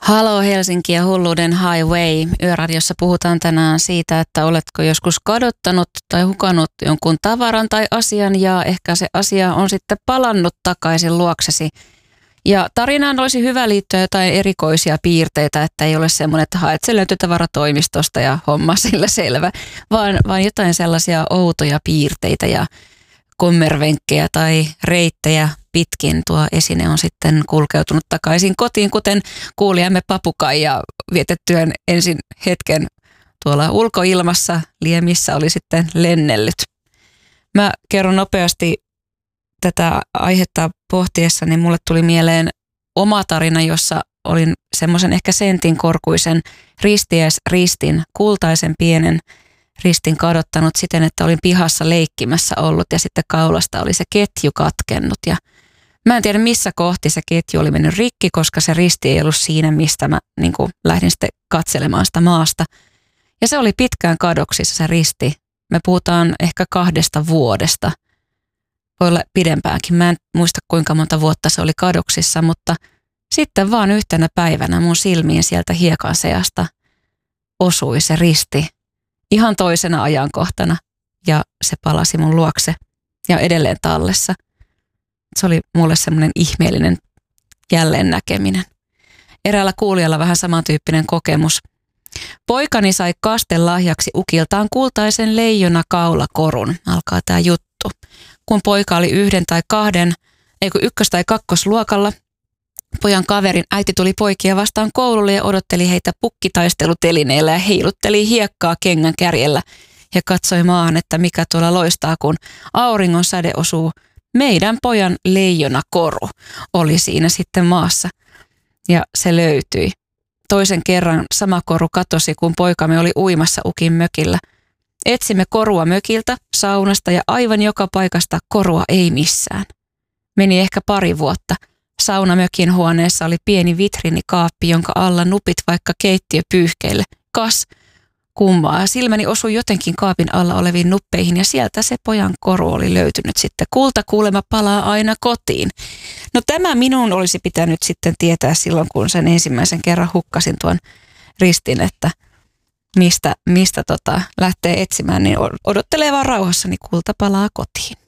Halo Helsinki ja hulluuden highway. Yöradiossa puhutaan tänään siitä, että oletko joskus kadottanut tai hukannut jonkun tavaran tai asian ja ehkä se asia on sitten palannut takaisin luoksesi. Ja tarinaan olisi hyvä liittyä jotain erikoisia piirteitä, että ei ole semmoinen, että haet se löytötavaratoimistosta ja homma sillä selvä, vaan jotain sellaisia outoja piirteitä ja kommervenkkejä tai reittejä pitkin tuo esine on sitten kulkeutunut takaisin kotiin, kuten kuulijamme Papukaija vietettyään ensin hetken tuolla ulkoilmassa liemissä oli sitten lennellyt. Mä kerron nopeasti tätä aihetta pohtiessani, mulle tuli mieleen oma tarina, jossa olin semmoisen ehkä sentin korkuisen ristin, kultaisen pienen ristin kadottanut siten, että olin pihassa leikkimässä ollut ja sitten kaulasta oli se ketju katkennut ja mä en tiedä missä kohti se ketju oli mennyt rikki, koska se risti ei ollut siinä, mistä mä lähdin sitten katselemaan sitä maasta. Ja se oli pitkään kadoksissa se risti. Me puhutaan ehkä 2 vuodesta. Voi olla pidempäänkin. Mä en muista kuinka monta vuotta se oli kadoksissa, mutta sitten vaan yhtenä päivänä mun silmiin sieltä hiekan seasta osui se risti. Ihan toisena ajankohtana ja se palasi mun luokse ja edelleen tallessa. Se oli mulle semmoinen ihmeellinen jälleen näkeminen. Eräällä kuulijalla vähän samantyyppinen kokemus. Poikani sai kastelahjaksi ukiltaan kultaisen leijona-kaulakorun. Alkaa tää juttu. Kun poika oli 1 tai 2 luokalla, pojan kaverin äiti tuli poikia vastaan koululle ja odotteli heitä pukkitaistelutelineillä ja heilutteli hiekkaa kengän kärjellä ja katsoi maahan, että mikä tuolla loistaa, kun auringon säde osuu. Meidän pojan leijonakoru oli siinä sitten maassa ja se löytyi. Toisen kerran sama koru katosi, kun poikamme oli uimassa ukin mökillä. Etsimme korua mökiltä, saunasta ja aivan joka paikasta korua ei missään. Meni ehkä 2 vuotta. Saunamökin huoneessa oli pieni vitriinikaappi, jonka alla nupit vaikka keittiöpyyhkeille. Kas, kummaa. Silmäni osui jotenkin kaapin alla oleviin nuppeihin ja sieltä se pojan koru oli löytynyt sitten. Kulta kuulemma palaa aina kotiin. No tämä minun olisi pitänyt sitten tietää silloin, kun sen ensimmäisen kerran hukkasin tuon ristin, että mistä lähtee etsimään, niin odottelee vaan rauhassa, niin kulta palaa kotiin.